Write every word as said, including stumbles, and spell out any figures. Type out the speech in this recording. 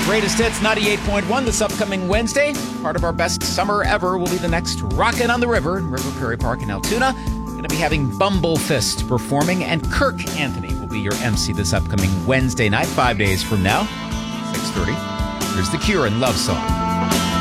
Greatest Hits ninety-eight point one this upcoming Wednesday. Part of our best summer ever will be the next Rockin' on the River in River Prairie Park in Altoona. Going to be having Bumblefist performing, and Kirk Anthony will be your M C this upcoming Wednesday night, five days from now, six thirty. Here's The Cure and Love Song.